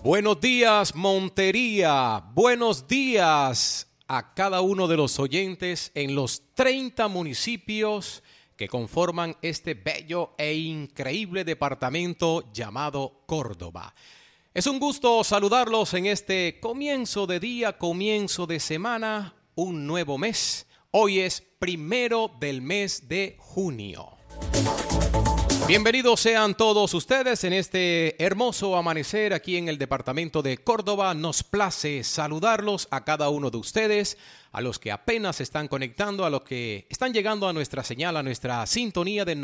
Buenos días, Montería. Buenos días a cada uno de los oyentes en los 30 municipios que conforman este bello e increíble departamento llamado Córdoba. Es un gusto saludarlos en este comienzo de día, comienzo de semana, un nuevo mes. Hoy es 1 del mes de junio. Bienvenidos sean todos ustedes en este hermoso amanecer aquí en el departamento de Córdoba. Nos place saludarlos a cada uno de ustedes, a los que apenas se están conectando, a los que están llegando a nuestra señal, a nuestra sintonía de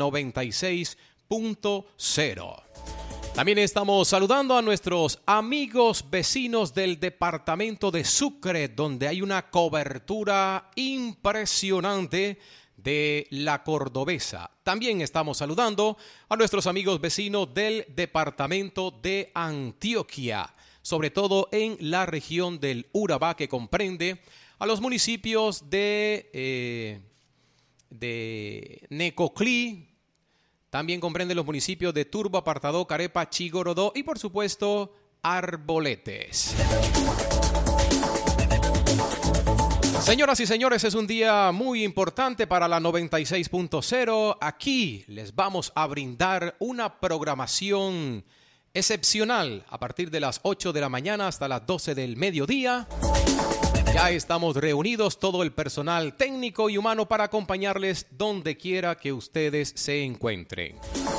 96.0. También estamos saludando a nuestros amigos vecinos del departamento de Sucre, donde hay una cobertura impresionante de la Cordobesa. También estamos saludando a nuestros amigos vecinos del departamento de Antioquia, sobre todo en la región del Urabá, que comprende a los municipios de Necoclí. También comprende los municipios de Turbo, Apartadó, Carepa, Chigorodó y, por supuesto, Arboletes. Señoras y señores, es un día muy importante para la 96.0. Aquí les vamos a brindar una programación excepcional a partir de las 8 de la mañana hasta las 12 del mediodía. Ya estamos reunidos todo el personal técnico y humano para acompañarles donde quiera que ustedes se encuentren.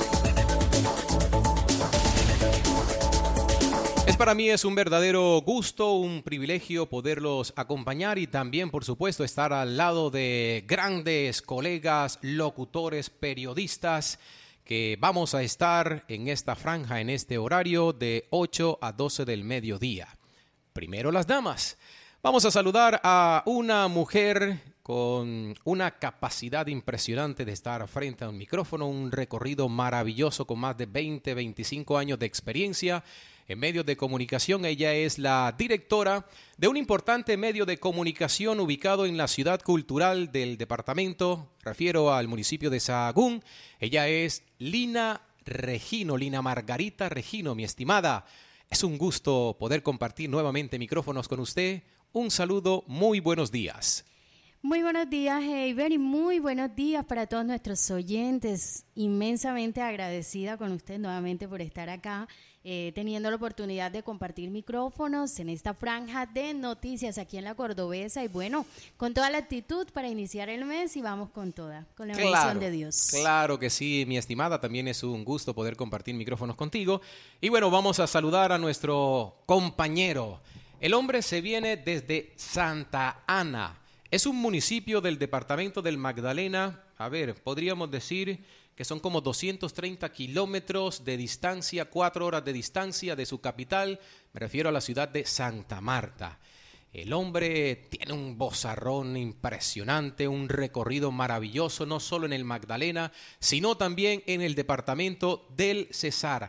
Para mí es un verdadero gusto, un privilegio poderlos acompañar y también, por supuesto, estar al lado de grandes colegas, locutores, periodistas, que vamos a estar en esta franja, en este horario de 8 a 12 del mediodía. Primero las damas. Vamos a saludar a una mujer con una capacidad impresionante de estar frente a un micrófono, un recorrido maravilloso con más de 20, 25 años de experiencia en medios de comunicación. Ella es la directora de un importante medio de comunicación ubicado en la ciudad cultural del departamento, refiero al municipio de Sahagún. Ella es Lina Regino, Lina Margarita Regino, mi estimada. Es un gusto poder compartir nuevamente micrófonos con usted. Un saludo, muy buenos días. Muy buenos días, Heiber, y muy buenos días para todos nuestros oyentes. Inmensamente agradecida con usted nuevamente por estar acá, teniendo la oportunidad de compartir micrófonos en esta franja de noticias aquí en la Cordobesa. Y bueno, con toda la actitud para iniciar el mes y vamos con toda, con la bendición de Dios. Claro que sí, mi estimada, también es un gusto poder compartir micrófonos contigo. Y bueno, vamos a saludar a nuestro compañero. El hombre se viene desde Santa Ana. Es un municipio del departamento del Magdalena. A ver, podríamos decir que son como 230 kilómetros de distancia, 4 horas de distancia de su capital. Me refiero a la ciudad de Santa Marta. El hombre tiene un vozarrón impresionante, un recorrido maravilloso, no solo en el Magdalena, sino también en el departamento del Cesar.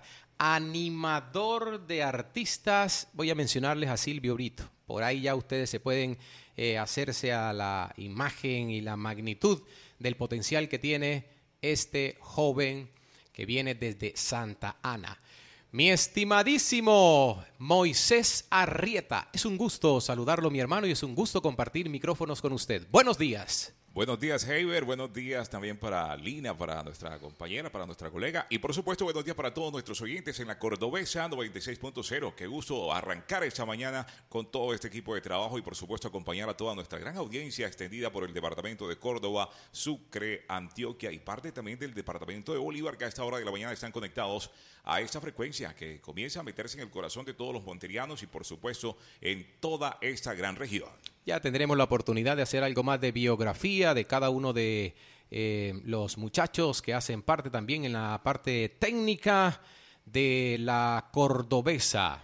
Animador de artistas, voy a mencionarles a Silvio Brito. Por ahí ya ustedes se pueden hacerse a la imagen y la magnitud del potencial que tiene este joven que viene desde Santa Ana. Mi estimadísimo Moisés Arrieta, es un gusto saludarlo, mi hermano, y es un gusto compartir micrófonos con usted. Buenos días. Buenos días, Heiber. Buenos días también para Lina, para nuestra compañera, para nuestra colega. Y por supuesto, buenos días para todos nuestros oyentes en la Cordobesa 96.0. Qué gusto arrancar esta mañana con todo este equipo de trabajo y por supuesto acompañar a toda nuestra gran audiencia extendida por el departamento de Córdoba, Sucre, Antioquia y parte también del departamento de Bolívar, que a esta hora de la mañana están conectados a esta frecuencia que comienza a meterse en el corazón de todos los monterianos y por supuesto en toda esta gran región. Ya tendremos la oportunidad de hacer algo más de biografía de cada uno de los muchachos que hacen parte también en la parte técnica de la Cordobesa.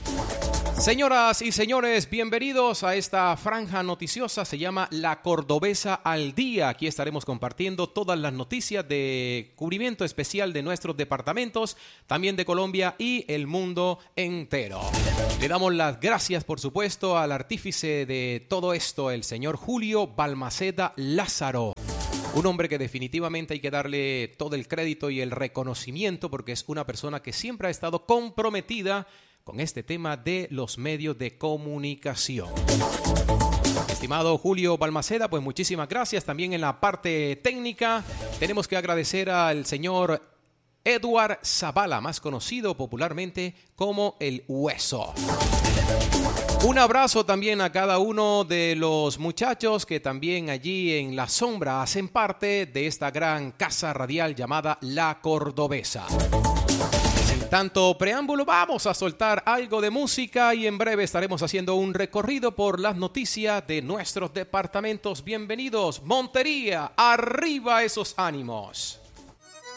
Señoras y señores, bienvenidos a esta franja noticiosa, se llama La Cordobesa al Día. Aquí estaremos compartiendo todas las noticias de cubrimiento especial de nuestros departamentos, también de Colombia y el mundo entero. Le damos las gracias, por supuesto, al artífice de todo esto, el señor Julio Balmaceda Lázaro. Un hombre que definitivamente hay que darle todo el crédito y el reconocimiento porque es una persona que siempre ha estado comprometida con este tema de los medios de comunicación. Estimado Julio Balmaceda, pues muchísimas gracias. También en la parte técnica tenemos que agradecer al señor Edward Zavala, más conocido popularmente como El Hueso. Un abrazo también a cada uno de los muchachos que también allí en la sombra hacen parte de esta gran casa radial llamada La Cordobesa. Sin tanto preámbulo, vamos a soltar algo de música y en breve estaremos haciendo un recorrido por las noticias de nuestros departamentos. Bienvenidos, Montería, arriba esos ánimos.